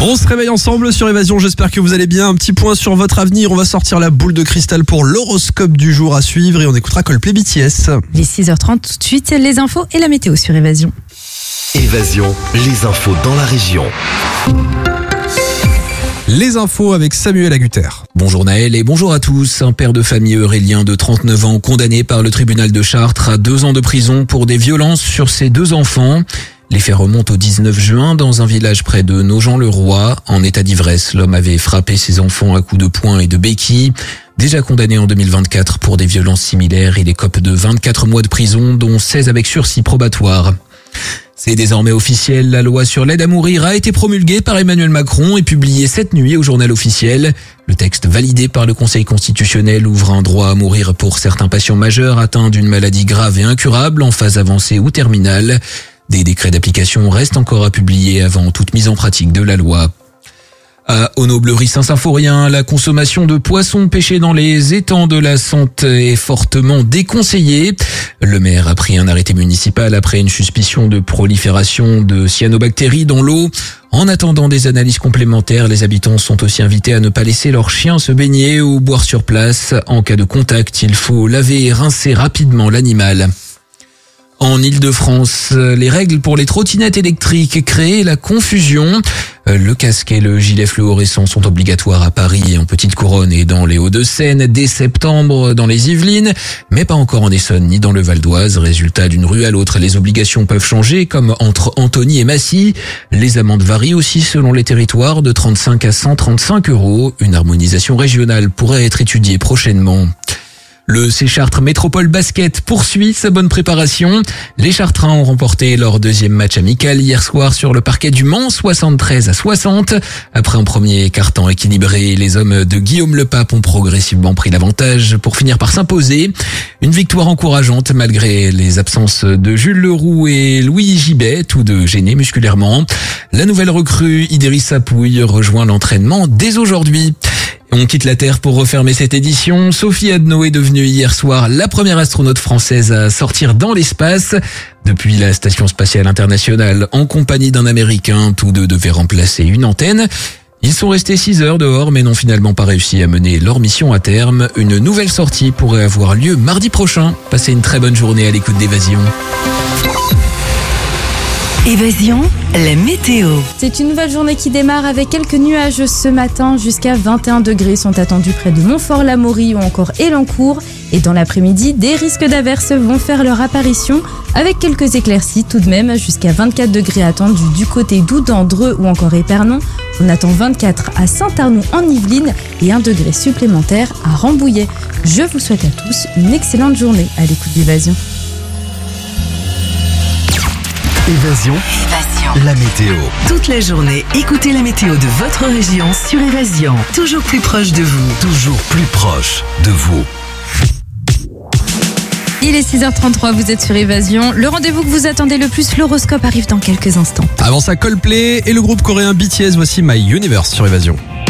On se réveille ensemble sur Évasion, j'espère que vous allez bien. Un petit point sur votre avenir, on va sortir la boule de cristal pour l'horoscope du jour à suivre et on écoutera Coldplay BTS. Les 6h30 tout de suite, les infos et la météo sur Évasion. Évasion, les infos dans la région. Les infos avec Samuel Agutter. Bonjour Naël et bonjour à tous. Un père de famille eurélien de 39 ans condamné par le tribunal de Chartres à 2 ans de prison pour des violences sur ses 2 enfants. Les faits remontent au 19 juin dans un village près de Nogent-le-Roi. En état d'ivresse, l'homme avait frappé ses enfants à coups de poing et de béquilles. Déjà condamné en 2024 pour des violences similaires, il écope de 24 mois de prison, dont 16 avec sursis probatoire. C'est désormais officiel, la loi sur l'aide à mourir a été promulguée par Emmanuel Macron et publiée cette nuit au journal officiel. Le texte validé par le Conseil constitutionnel ouvre un droit à mourir pour certains patients majeurs atteints d'une maladie grave et incurable en phase avancée ou terminale. Des décrets d'application restent encore à publier avant toute mise en pratique de la loi. À Honneau-Bleury-Saint-Symphorien, la consommation de poissons pêchés dans les étangs de la Sente est fortement déconseillée. Le maire a pris un arrêté municipal après une suspicion de prolifération de cyanobactéries dans l'eau. En attendant des analyses complémentaires, les habitants sont aussi invités à ne pas laisser leurs chiens se baigner ou boire sur place. En cas de contact, il faut laver et rincer rapidement l'animal. En Ile-de-France, les règles pour les trottinettes électriques créent la confusion. Le casque et le gilet fluorescent sont obligatoires à Paris et en Petite-Couronne et dans les Hauts-de-Seine dès septembre dans les Yvelines, mais pas encore en Essonne ni dans le Val d'Oise. Résultat, d'une rue à l'autre, les obligations peuvent changer, comme entre Antony et Massy. Les amendes varient aussi selon les territoires de 35 à 135 €. Une harmonisation régionale pourrait être étudiée prochainement. Le C Chartres Métropole Basket poursuit sa bonne préparation. Les Chartrains ont remporté leur 2e match amical hier soir sur le parquet du Mans, 73 à 60. Après un premier quart-temps équilibré, les hommes de Guillaume Lepape ont progressivement pris l'avantage pour finir par s'imposer. Une victoire encourageante malgré les absences de Jules Leroux et Louis Gibet, tous deux gênés musculairement. La nouvelle recrue Idrissa Pouille rejoint l'entraînement dès aujourd'hui. On quitte la Terre pour refermer cette édition. Sophie Adno est devenue hier soir la première astronaute française à sortir dans l'espace. Depuis la Station Spatiale Internationale, en compagnie d'un Américain, tous deux devaient remplacer une antenne. Ils sont restés 6 heures dehors, mais n'ont finalement pas réussi à mener leur mission à terme. Une nouvelle sortie pourrait avoir lieu mardi prochain. Passez une très bonne journée à l'écoute d'Évasion. Évasion, la météo. C'est une nouvelle journée qui démarre avec quelques nuages ce matin. Jusqu'à 21 degrés sont attendus près de Montfort-l'Amaury ou encore Elancourt. Et dans l'après-midi, des risques d'averses vont faire leur apparition avec quelques éclaircies tout de même. Jusqu'à 24 degrés attendus du côté d'Oudan, Dreux ou encore Épernon. On attend 24 à Saint-Arnoux en Yvelines et 1 degré supplémentaire à Rambouillet. Je vous souhaite à tous une excellente journée à l'écoute d'Évasion. Évasion, la météo. Toute la journée, écoutez la météo de votre région sur Évasion. Toujours plus proche de vous. Toujours plus proche de vous. Il est 6h33, vous êtes sur Évasion. Le rendez-vous que vous attendez le plus, l'horoscope arrive dans quelques instants. Avant ça, Coldplay et le groupe coréen BTS, voici My Universe sur Évasion.